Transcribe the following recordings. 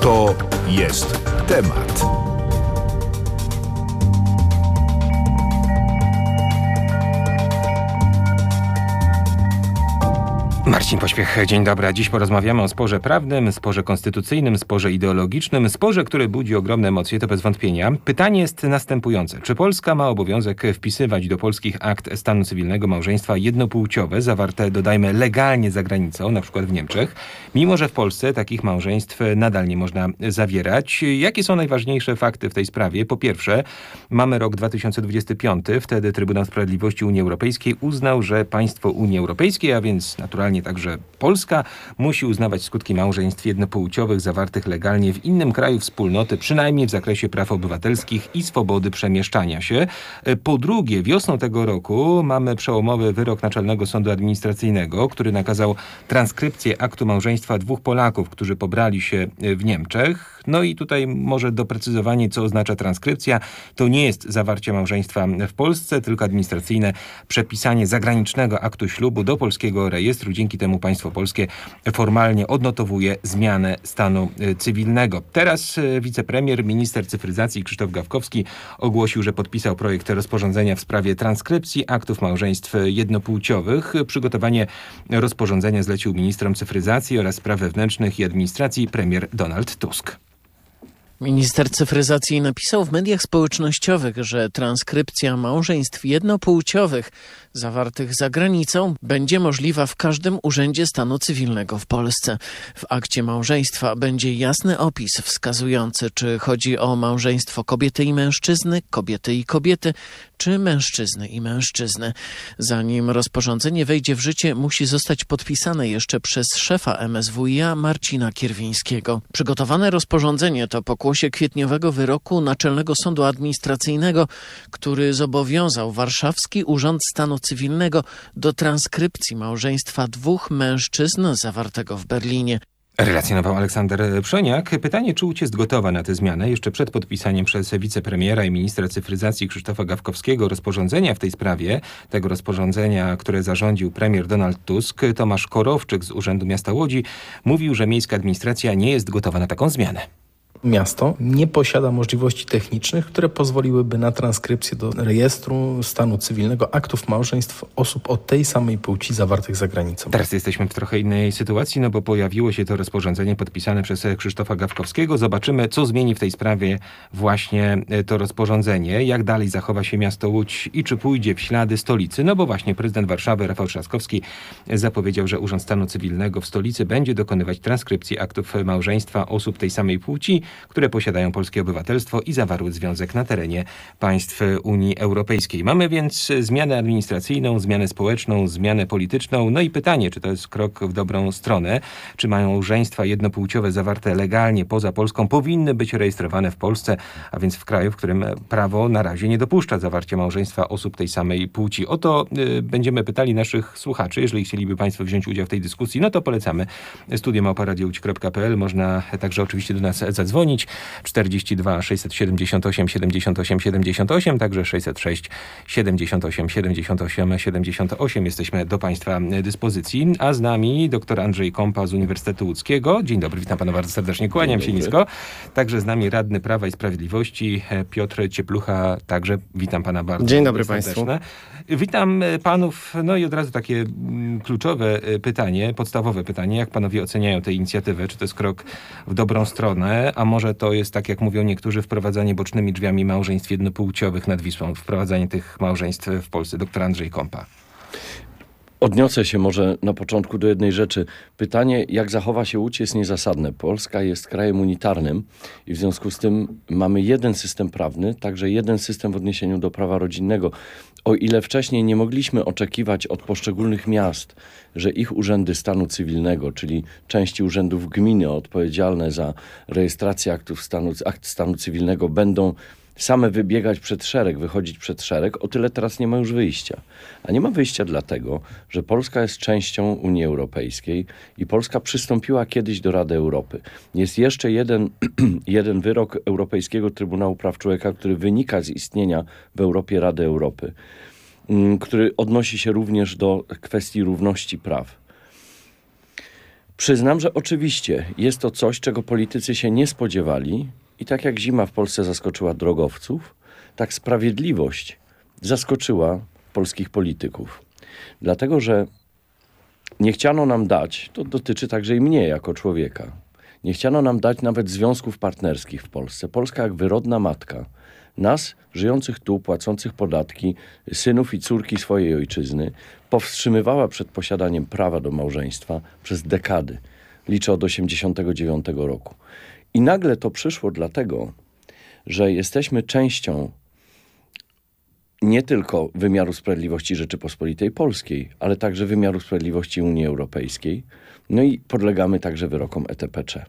To jest temat. Marcin Pośpiech, dzień dobry. Dziś porozmawiamy o sporze prawnym, sporze konstytucyjnym, sporze ideologicznym, sporze, który budzi ogromne emocje, to bez wątpienia. Pytanie jest następujące. Czy Polska ma obowiązek wpisywać do polskich akt stanu cywilnego małżeństwa jednopłciowe, zawarte, dodajmy, legalnie za granicą, na przykład w Niemczech, mimo że w Polsce takich małżeństw nadal nie można zawierać? Jakie są najważniejsze fakty w tej sprawie? Po pierwsze, mamy rok 2025. Wtedy Trybunał Sprawiedliwości Unii Europejskiej uznał, że państwo Unii Europejskiej, a więc naturalnie także Polska, musi uznawać skutki małżeństw jednopłciowych zawartych legalnie w innym kraju wspólnoty, przynajmniej w zakresie praw obywatelskich i swobody przemieszczania się. Po drugie, wiosną tego roku mamy przełomowy wyrok Naczelnego Sądu Administracyjnego, który nakazał transkrypcję aktu małżeństwa dwóch Polaków, którzy pobrali się w Niemczech. No i tutaj może doprecyzowanie, co oznacza transkrypcja. To nie jest zawarcie małżeństwa w Polsce, tylko administracyjne przepisanie zagranicznego aktu ślubu do polskiego rejestru. Dzięki temu państwo polskie formalnie odnotowuje zmianę stanu cywilnego. Teraz wicepremier, minister cyfryzacji Krzysztof Gawkowski ogłosił, że podpisał projekt rozporządzenia w sprawie transkrypcji aktów małżeństw jednopłciowych. Przygotowanie rozporządzenia zlecił ministrom cyfryzacji oraz spraw wewnętrznych i administracji premier Donald Tusk. Minister cyfryzacji napisał w mediach społecznościowych, że transkrypcja małżeństw jednopłciowych zawartych za granicą będzie możliwa w każdym urzędzie stanu cywilnego w Polsce. W akcie małżeństwa będzie jasny opis wskazujący, czy chodzi o małżeństwo kobiety i mężczyzny, kobiety i kobiety, czy mężczyzny i mężczyzny. Zanim rozporządzenie wejdzie w życie, musi zostać podpisane jeszcze przez szefa MSWiA Marcina Kierwińskiego. Przygotowane rozporządzenie to pokłosie kwietniowego wyroku Naczelnego Sądu Administracyjnego, który zobowiązał Warszawski Urząd Stanu Cywilnego do transkrypcji małżeństwa dwóch mężczyzn zawartego w Berlinie. Relacjonował Aleksander Przoniak. Pytanie, czy Łódź jest gotowa na tę zmianę? Jeszcze przed podpisaniem przez wicepremiera i ministra cyfryzacji Krzysztofa Gawkowskiego rozporządzenia w tej sprawie, tego rozporządzenia, które zarządził premier Donald Tusk, Tomasz Korowczyk z Urzędu Miasta Łodzi mówił, że miejska administracja nie jest gotowa na taką zmianę. Miasto nie posiada możliwości technicznych, które pozwoliłyby na transkrypcję do rejestru stanu cywilnego aktów małżeństw osób o tej samej płci zawartych za granicą. Teraz jesteśmy w trochę innej sytuacji, no bo pojawiło się to rozporządzenie podpisane przez Krzysztofa Gawkowskiego. Zobaczymy, co zmieni w tej sprawie właśnie to rozporządzenie, jak dalej zachowa się miasto Łódź i czy pójdzie w ślady stolicy. No bo właśnie prezydent Warszawy Rafał Trzaskowski zapowiedział, że Urząd Stanu Cywilnego w stolicy będzie dokonywać transkrypcji aktów małżeństwa osób tej samej płci, które posiadają polskie obywatelstwo i zawarły związek na terenie państw Unii Europejskiej. Mamy więc zmianę administracyjną, zmianę społeczną, zmianę polityczną. No i pytanie, czy to jest krok w dobrą stronę? Czy małżeństwa jednopłciowe zawarte legalnie poza Polską powinny być rejestrowane w Polsce, a więc w kraju, w którym prawo na razie nie dopuszcza zawarcia małżeństwa osób tej samej płci? O to będziemy pytali naszych słuchaczy. Jeżeli chcieliby państwo wziąć udział w tej dyskusji, no to polecamy studio@radiowodź.pl. Można także oczywiście do nas zadzwonić. 42 678 78 78, także 606 78 78 78. Jesteśmy do państwa dyspozycji, a z nami dr Andrzej Kompa z Uniwersytetu Łódzkiego. Dzień dobry, witam pana bardzo serdecznie, kłaniam się nisko. Także z nami radny Prawa i Sprawiedliwości Piotr Cieplucha, także witam pana bardzo serdecznie. Dzień dobry serdecznie. państwu. Witam panów, no i od razu takie kluczowe pytanie, podstawowe pytanie, jak panowie oceniają tę inicjatywę? Czy to jest krok w dobrą stronę, a może to jest, tak jak mówią niektórzy, wprowadzanie bocznymi drzwiami małżeństw jednopłciowych nad Wisłą, wprowadzanie tych małżeństw w Polsce? Doktor Andrzej Kompa. Odniosę się może na początku do jednej rzeczy. Pytanie, jak zachowa się Łódź, jest niezasadne. Polska jest krajem unitarnym i w związku z tym mamy jeden system prawny, także jeden system w odniesieniu do prawa rodzinnego. O ile wcześniej nie mogliśmy oczekiwać od poszczególnych miast, że ich urzędy stanu cywilnego, czyli części urzędów gminy odpowiedzialne za rejestrację akt stanu cywilnego będą same wybiegać przed szereg, wychodzić przed szereg, o tyle teraz nie ma już wyjścia. A nie ma wyjścia dlatego, że Polska jest częścią Unii Europejskiej i Polska przystąpiła kiedyś do Rady Europy. Jest jeszcze jeden wyrok Europejskiego Trybunału Praw Człowieka, który wynika z istnienia w Europie Rady Europy, który odnosi się również do kwestii równości praw. Przyznam, że oczywiście jest to coś, czego politycy się nie spodziewali i tak jak zima w Polsce zaskoczyła drogowców, tak sprawiedliwość zaskoczyła polskich polityków. Dlatego, że nie chciano nam dać, to dotyczy także i mnie jako człowieka, nie chciano nam dać nawet związków partnerskich w Polsce. Polska jak wyrodna matka nas, żyjących tu, płacących podatki, synów i córki swojej ojczyzny, powstrzymywała przed posiadaniem prawa do małżeństwa przez dekady. Liczę od 1989 roku. I nagle to przyszło dlatego, że jesteśmy częścią nie tylko wymiaru sprawiedliwości Rzeczypospolitej Polskiej, ale także wymiaru sprawiedliwości Unii Europejskiej. No i podlegamy także wyrokom ETPC.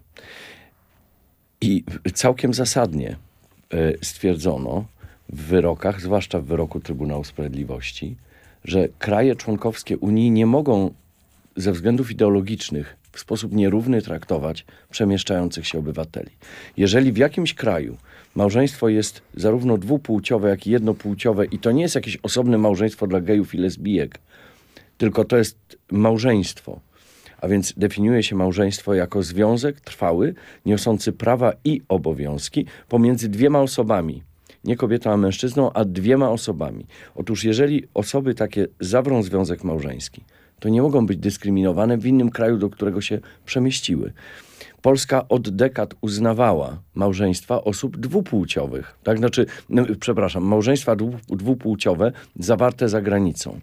I całkiem zasadnie stwierdzono w wyrokach, zwłaszcza w wyroku Trybunału Sprawiedliwości, że kraje członkowskie Unii nie mogą ze względów ideologicznych w sposób nierówny traktować przemieszczających się obywateli. Jeżeli w jakimś kraju małżeństwo jest zarówno dwupłciowe, jak i jednopłciowe i to nie jest jakieś osobne małżeństwo dla gejów i lesbijek, tylko to jest małżeństwo, a więc definiuje się małżeństwo jako związek trwały, niosący prawa i obowiązki pomiędzy dwiema osobami. Nie kobietą, a mężczyzną, a dwiema osobami. Otóż jeżeli osoby takie zawrą związek małżeński, to nie mogą być dyskryminowane w innym kraju, do którego się przemieściły. Polska od dekad uznawała małżeństwa osób dwupłciowych. Tak, znaczy, małżeństwa dwupłciowe zawarte za granicą.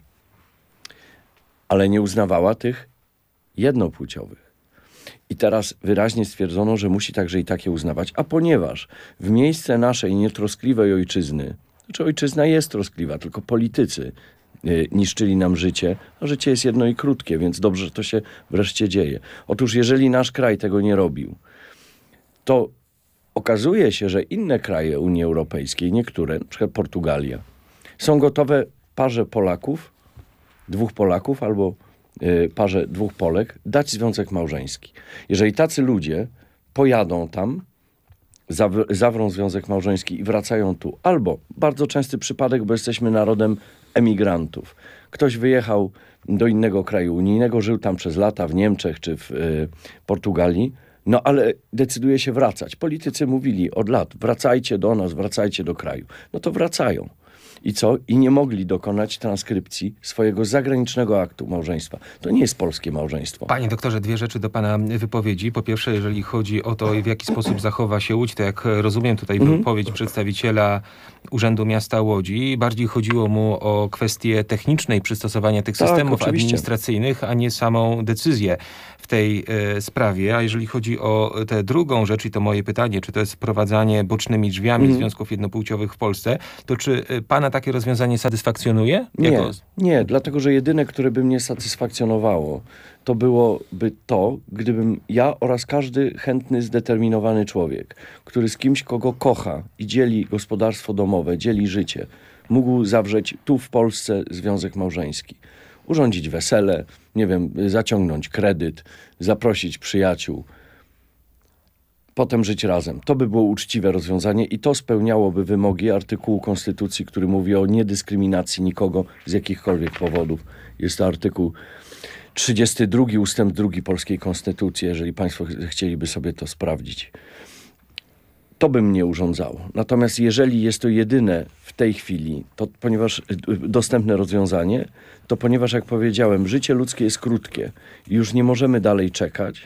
Ale nie uznawała tych jednopłciowych. I teraz wyraźnie stwierdzono, że musi także i takie uznawać. A ponieważ w miejsce naszej nietroskliwej ojczyzny, znaczy ojczyzna jest troskliwa, tylko politycy niszczyli nam życie, a życie jest jedno i krótkie, więc dobrze, że to się wreszcie dzieje. Otóż jeżeli nasz kraj tego nie robił, to okazuje się, że inne kraje Unii Europejskiej, niektóre, na przykład Portugalia, są gotowe parze Polaków, dwóch Polaków albo parze dwóch Polek dać związek małżeński. Jeżeli tacy ludzie pojadą tam, zawrą związek małżeński i wracają tu, albo bardzo częsty przypadek, bo jesteśmy narodem emigrantów. Ktoś wyjechał do innego kraju unijnego, żył tam przez lata w Niemczech czy w Portugalii, no ale decyduje się wracać. Politycy mówili od lat, wracajcie do nas, wracajcie do kraju. No to wracają. I co? I nie mogli dokonać transkrypcji swojego zagranicznego aktu małżeństwa. To nie jest polskie małżeństwo. Panie doktorze, dwie rzeczy do pana wypowiedzi. Po pierwsze, jeżeli chodzi o to, w jaki sposób zachowa się Łódź, to jak rozumiem tutaj wypowiedź przedstawiciela Urzędu Miasta Łodzi, bardziej chodziło mu o kwestię technicznej przystosowania tych systemów administracyjnych, a nie samą decyzję w tej sprawie. A jeżeli chodzi o tę drugą rzecz, i to moje pytanie, czy to jest wprowadzanie bocznymi drzwiami związków jednopłciowych w Polsce, to czy pana takie rozwiązanie satysfakcjonuje? Nie, dlatego że jedyne, które by mnie satysfakcjonowało, to byłoby to, gdybym ja oraz każdy chętny, zdeterminowany człowiek, który z kimś, kogo kocha i dzieli gospodarstwo domowe, dzieli życie, mógł zawrzeć tu w Polsce związek małżeński. Urządzić wesele, nie wiem, zaciągnąć kredyt, zaprosić przyjaciół, potem żyć razem. To by było uczciwe rozwiązanie i to spełniałoby wymogi artykułu Konstytucji, który mówi o niedyskryminacji nikogo z jakichkolwiek powodów. Jest to artykuł 32 ustęp 2 polskiej Konstytucji, jeżeli państwo chcieliby sobie to sprawdzić. To by mnie urządzało. Natomiast jeżeli jest to jedyne w tej chwili, to ponieważ dostępne rozwiązanie, to ponieważ, jak powiedziałem, życie ludzkie jest krótkie i już nie możemy dalej czekać,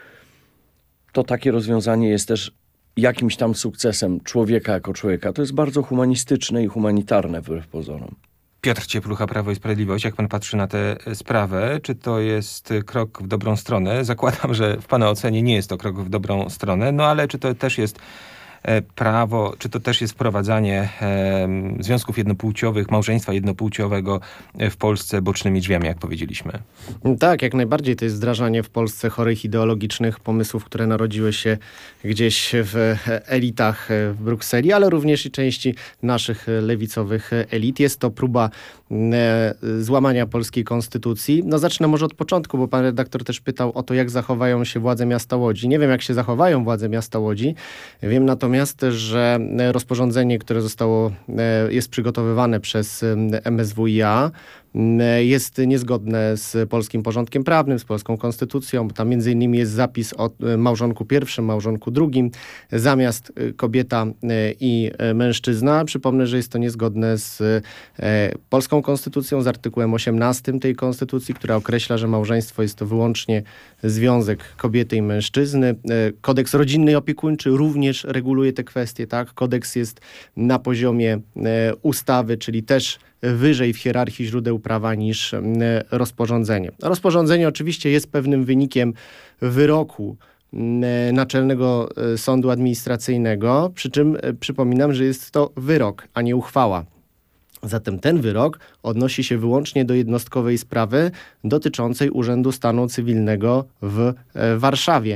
to takie rozwiązanie jest też jakimś tam sukcesem człowieka jako człowieka. To jest bardzo humanistyczne i humanitarne wbrew pozorom. Piotr Cieplucha, Prawo i Sprawiedliwość. Jak pan patrzy na tę sprawę, czy to jest krok w dobrą stronę? Zakładam, że w pana ocenie nie jest to krok w dobrą stronę, no ale czy to też jest prawo, czy to też jest wprowadzanie związków jednopłciowych, małżeństwa jednopłciowego w Polsce bocznymi drzwiami, jak powiedzieliśmy? Tak, jak najbardziej to jest wdrażanie w Polsce chorych ideologicznych pomysłów, które narodziły się gdzieś w elitach w Brukseli, ale również i części naszych lewicowych elit. Jest to próba złamania polskiej konstytucji. No zacznę może od początku, bo pan redaktor też pytał o to, jak zachowają się władze miasta Łodzi. Nie wiem, jak się zachowają władze miasta Łodzi. Wiem natomiast, że rozporządzenie, które jest przygotowywane przez MSWiA, jest niezgodne z polskim porządkiem prawnym, z polską konstytucją, bo tam między innymi jest zapis o małżonku pierwszym, małżonku drugim, zamiast kobieta i mężczyzna. Przypomnę, że jest to niezgodne z polską konstytucją, z artykułem 18 tej konstytucji, która określa, że małżeństwo jest to wyłącznie związek kobiety i mężczyzny. Kodeks rodzinny i opiekuńczy również reguluje te kwestie, tak? Kodeks jest na poziomie ustawy, czyli też wyżej w hierarchii źródeł prawa niż rozporządzenie. Rozporządzenie oczywiście jest pewnym wynikiem wyroku Naczelnego Sądu Administracyjnego, przy czym przypominam, że jest to wyrok, a nie uchwała. Zatem ten wyrok odnosi się wyłącznie do jednostkowej sprawy dotyczącej Urzędu Stanu Cywilnego w Warszawie.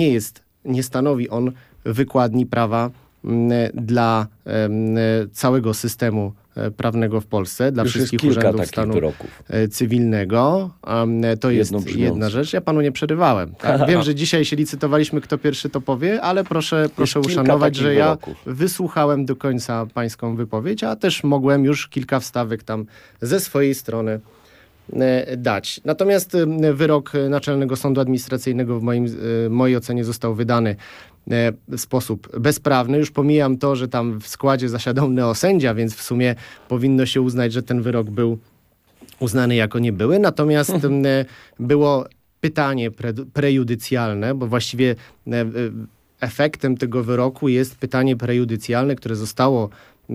Nie stanowi on wykładni prawa dla całego systemu prawnego prawnego w dla Już wszystkich jest kilka urzędów stanu wyroków. cywilnego. To jest jedna rzecz. Ja panu nie przerywałem. Tak? Wiem, że dzisiaj się licytowaliśmy, kto pierwszy to powie, ale proszę uszanować, że ja wysłuchałem do końca pańską wypowiedź, a też mogłem już kilka wstawek tam ze swojej strony dać. Natomiast wyrok Naczelnego Sądu Administracyjnego w mojej ocenie został wydany w sposób bezprawny. Już pomijam to, że tam w składzie zasiadał neosędzia, więc w sumie powinno się uznać, że ten wyrok był uznany jako niebyły. Natomiast było pytanie prejudycjalne, bo właściwie efektem tego wyroku jest pytanie prejudycjalne, które zostało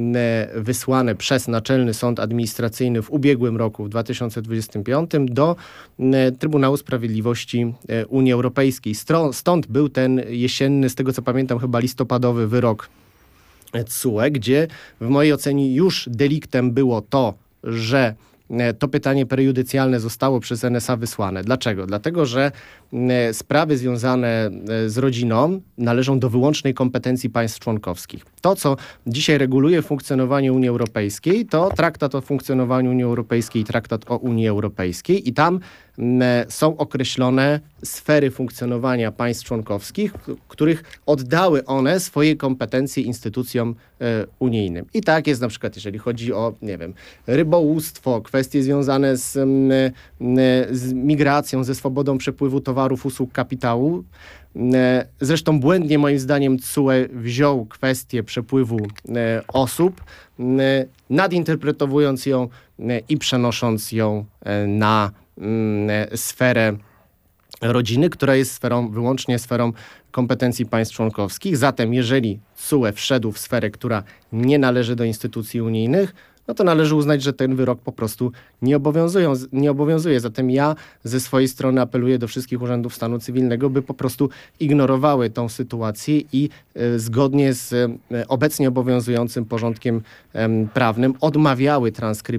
wysłane przez Naczelny Sąd Administracyjny w ubiegłym roku, w 2025, do Trybunału Sprawiedliwości Unii Europejskiej. Stąd był ten jesienny, z tego co pamiętam, chyba listopadowy wyrok TSUE, gdzie w mojej ocenie już deliktem było to, że to pytanie prejudycjalne zostało przez NSA wysłane. Dlaczego? Dlatego, że sprawy związane z rodziną należą do wyłącznej kompetencji państw członkowskich. To, co dzisiaj reguluje funkcjonowanie Unii Europejskiej, to Traktat o funkcjonowaniu Unii Europejskiej i Traktat o Unii Europejskiej i tam są określone sfery funkcjonowania państw członkowskich, których oddały one swoje kompetencje instytucjom unijnym. I tak jest na przykład, jeżeli chodzi o, nie wiem, rybołówstwo, kwestie związane z migracją, ze swobodą przepływu towarów, usług, kapitału. Zresztą błędnie moim zdaniem TSUE wziął kwestię przepływu osób, nadinterpretowując ją i przenosząc ją na sferę rodziny, która jest wyłącznie sferą kompetencji państw członkowskich. Zatem jeżeli TSUE wszedł w sferę, która nie należy do instytucji unijnych, no to należy uznać, że ten wyrok po prostu nie obowiązuje. Zatem ja ze swojej strony apeluję do wszystkich urzędów stanu cywilnego, by po prostu ignorowały tą sytuację i zgodnie z obecnie obowiązującym porządkiem prawnym odmawiały transkrypcji